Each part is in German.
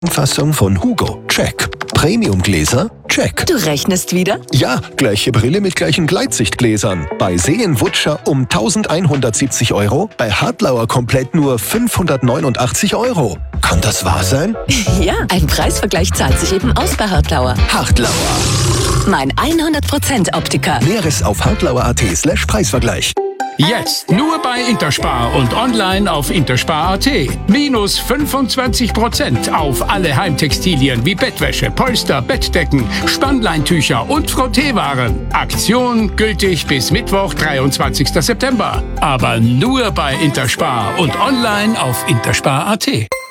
Fassung von Hugo. Check. Premiumgläser? Check. Du rechnest wieder? Ja, gleiche Brille mit gleichen Gleitsichtgläsern. Bei Seen-Wutscher um 1170 €, bei Hartlauer komplett nur 589 €. Kann das wahr sein? Ja, ein Preisvergleich zahlt sich eben aus bei Hartlauer. Hartlauer. Mein 100% Optiker. Näheres auf hartlauer.at/Preisvergleich. Jetzt nur bei Interspar und online auf interspar.at. Minus 25% auf alle Heimtextilien wie Bettwäsche, Polster, Bettdecken, Spannleintücher und Frotteewaren. Aktion gültig bis Mittwoch, 23. September. Aber nur bei Interspar und online auf interspar.at.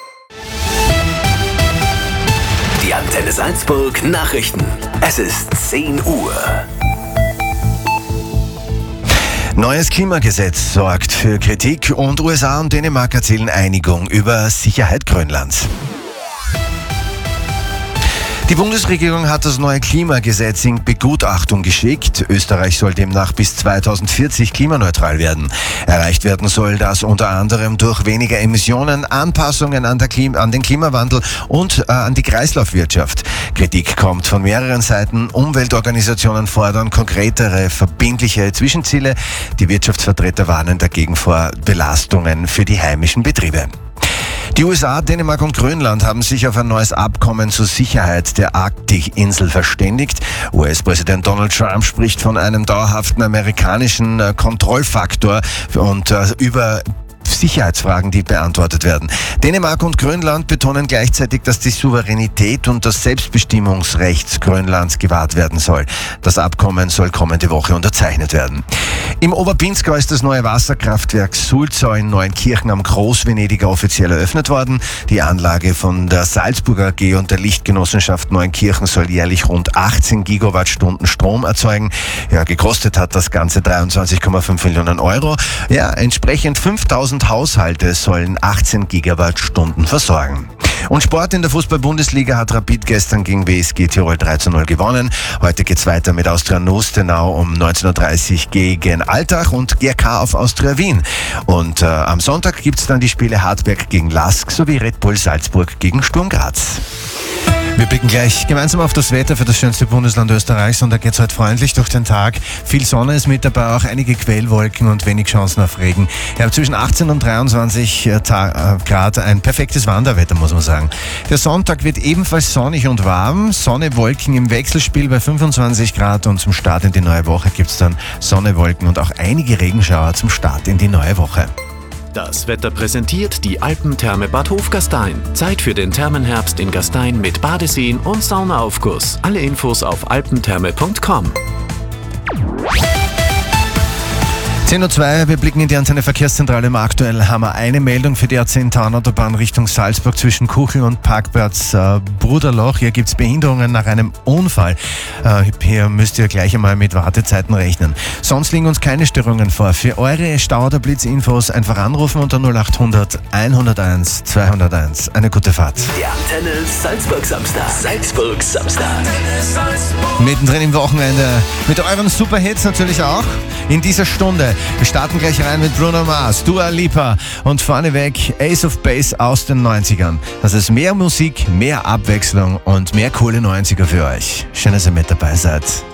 Die Antenne Salzburg Nachrichten. Es ist 10 Uhr. Neues Klimagesetz sorgt für Kritik und USA und Dänemark erzielen Einigung über Sicherheit Grönlands. Die Bundesregierung hat das neue Klimagesetz in Begutachtung geschickt. Österreich soll demnach bis 2040 klimaneutral werden. Erreicht werden soll das unter anderem durch weniger Emissionen, Anpassungen an den Klimawandel und an die Kreislaufwirtschaft. Kritik kommt von mehreren Seiten. Umweltorganisationen fordern konkretere, verbindliche Zwischenziele. Die Wirtschaftsvertreter warnen dagegen vor Belastungen für die heimischen Betriebe. Die USA, Dänemark und Grönland haben sich auf ein neues Abkommen zur Sicherheit der Arktikinsel verständigt. US-Präsident Donald Trump spricht von einem dauerhaften amerikanischen Kontrollfaktor und über Sicherheitsfragen, die beantwortet werden. Dänemark und Grönland betonen gleichzeitig, dass die Souveränität und das Selbstbestimmungsrecht Grönlands gewahrt werden soll. Das Abkommen soll kommende Woche unterzeichnet werden. Im Oberpinzgau ist das neue Wasserkraftwerk Sulzau in Neuenkirchen am Großvenediger offiziell eröffnet worden. Die Anlage von der Salzburger AG und der Lichtgenossenschaft Neuenkirchen soll jährlich rund 18 Gigawattstunden Strom erzeugen. Ja, gekostet hat das Ganze 23,5 Millionen €. Ja, entsprechend 5000 Haushalte sollen 18 Gigawattstunden versorgen. Und Sport in der Fußball-Bundesliga hat Rapid gestern gegen WSG Tirol 3:0 gewonnen. Heute geht's weiter mit Austria Nustenau um 19:30 Uhr gegen Altach und GRK auf Austria Wien. Und am Sonntag gibt's dann die Spiele Hartberg gegen Lask sowie Red Bull Salzburg gegen Sturm Graz. Wir blicken gleich gemeinsam auf das Wetter für das schönste Bundesland Österreichs und da geht's heute freundlich durch den Tag. Viel Sonne ist mit dabei, auch einige Quellwolken und wenig Chancen auf Regen. Ja, zwischen 18 und 23 Grad ein perfektes Wanderwetter, muss man sagen. Der Sonntag wird ebenfalls sonnig und warm. Sonne, Wolken im Wechselspiel bei 25 Grad und zum Start in die neue Woche gibt's dann Sonne, Wolken und auch einige Regenschauer zum Start in die neue Woche. Das Wetter präsentiert die Alpentherme Bad Hofgastein. Zeit für den Thermenherbst in Gastein mit Badeseen und Saunaaufguss. Alle Infos auf alpentherme.com. 10:02 Uhr, wir blicken in die Antenne Verkehrszentrale. Aktuell haben wir eine Meldung für die A10-Autobahn Richtung Salzburg zwischen Kuchel und Parkplatz Bruderloch. Hier gibt es Behinderungen nach einem Unfall. Hier müsst ihr gleich einmal mit Wartezeiten rechnen. Sonst liegen uns keine Störungen vor. Für eure Stau- oder Blitzinfos einfach anrufen unter 0800 101 201. Eine gute Fahrt. Der Antenne Salzburg Samstag. Salzburg Samstag. Mittendrin im Wochenende mit euren Superhits natürlich auch. In dieser Stunde. Wir starten gleich rein mit Bruno Mars, Dua Lipa und vorneweg Ace of Base aus den 90ern. Das ist mehr Musik, mehr Abwechslung und mehr coole 90er für euch. Schön, dass ihr mit dabei seid.